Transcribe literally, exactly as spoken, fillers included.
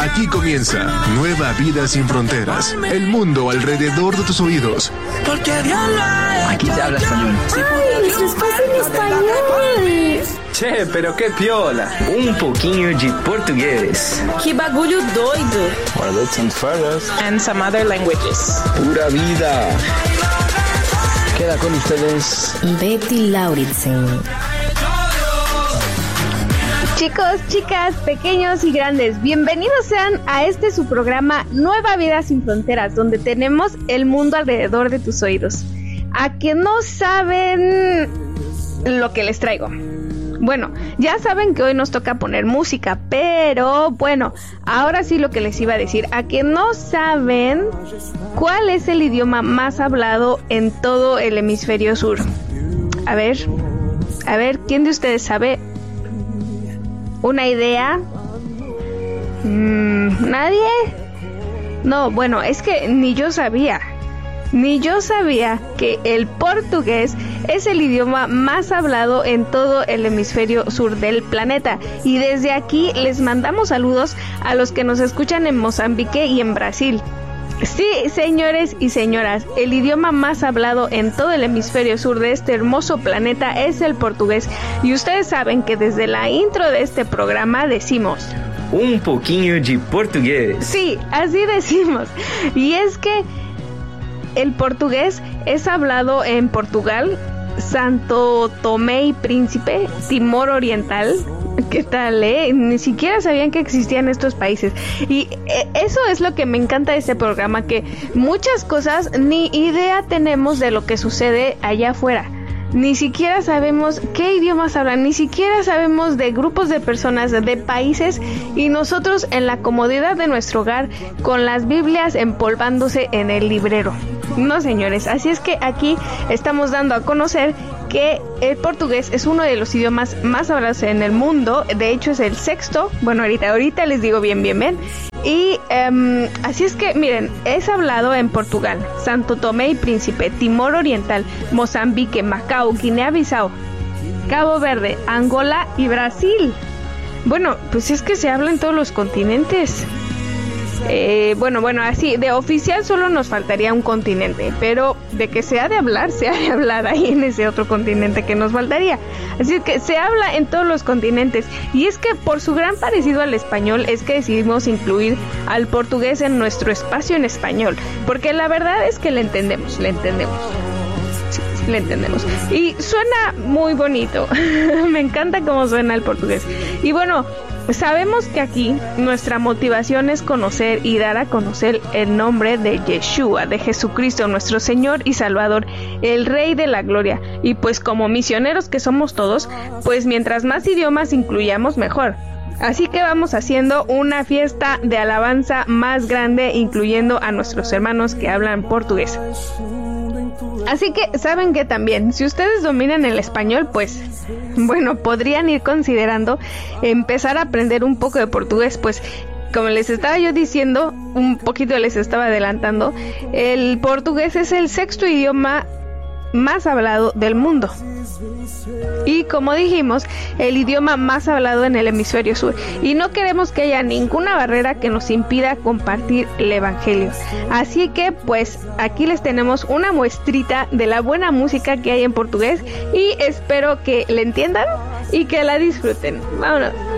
Aquí comienza Nueva Vida Sin Fronteras. El mundo alrededor de tus oídos. Aquí te habla español. ¡Ay, eso es en español! Che, pero qué piola. Un poquinho de portugués. Que bagulho doido. Words and feathers. And some other languages. Pura vida. Queda con ustedes Betty Lauritsen. Chicos, chicas, pequeños y grandes, bienvenidos sean a este su programa Nueva Vida Sin Fronteras, donde tenemos el mundo alrededor de tus oídos. A que no saben lo que les traigo. Bueno, ya saben que hoy nos toca poner música, pero bueno, ahora sí lo que les iba a decir, a que no saben cuál es el idioma más hablado en todo el hemisferio sur. A ver, a ver, ¿quién de ustedes sabe? ¿Una idea? Mm, ¿Nadie? No, bueno, es que ni yo sabía. Ni yo sabía que el portugués es el idioma más hablado en todo el hemisferio sur del planeta. Y desde aquí les mandamos saludos a los que nos escuchan en Mozambique y en Brasil. Sí, señores y señoras, el idioma más hablado en todo el hemisferio sur de este hermoso planeta es el portugués. Y ustedes saben que desde la intro de este programa decimos... Un poquinho de portugués. Sí, así decimos. Y es que el portugués es hablado en Portugal, Santo Tomé y Príncipe, Timor Oriental. ¿Qué tal, eh? Ni siquiera sabían que existían estos países. Y eh, eso es lo que me encanta de este programa, que muchas cosas ni idea tenemos de lo que sucede allá afuera. Ni siquiera sabemos qué idiomas hablan, ni siquiera sabemos de grupos de personas, de países, y nosotros en la comodidad de nuestro hogar, con las Biblias empolvándose en el librero. No, señores, así es que aquí estamos dando a conocer que el portugués es uno de los idiomas más hablados en el mundo. De hecho es el sexto. Bueno, ahorita, ahorita les digo bien, bien, bien. Y um, así es que, miren, es hablado en Portugal, Santo Tomé y Príncipe, Timor Oriental, Mozambique, Macao, Guinea-Bissau, Cabo Verde, Angola y Brasil. Bueno, pues es que se habla en todos los continentes. Eh, bueno, bueno, así, de oficial solo nos faltaría un continente, pero de que se ha de hablar, se ha de hablar ahí en ese otro continente que nos faltaría. Así que se habla en todos los continentes, y es que por su gran parecido al español es que decidimos incluir al portugués en nuestro espacio en español, porque la verdad es que le entendemos, le entendemos. Sí, sí, le entendemos. Y suena muy bonito. Me encanta cómo suena el portugués. Y bueno, sabemos que aquí nuestra motivación es conocer y dar a conocer el nombre de Yeshua, de Jesucristo, nuestro Señor y Salvador, el Rey de la Gloria. Y pues como misioneros que somos todos, pues mientras más idiomas incluyamos, mejor. Así que vamos haciendo una fiesta de alabanza más grande, incluyendo a nuestros hermanos que hablan portugués. Así que saben que también, si ustedes dominan el español, pues bueno, podrían ir considerando empezar a aprender un poco de portugués, pues como les estaba yo diciendo, un poquito les estaba adelantando, el portugués es el sexto idioma más hablado del mundo. Y como dijimos, el idioma más hablado en el hemisferio sur. Y no queremos que haya ninguna barrera que nos impida compartir el evangelio. Así que pues aquí les tenemos una muestrita de la buena música que hay en portugués. Y espero que la entiendan y que la disfruten. Vámonos.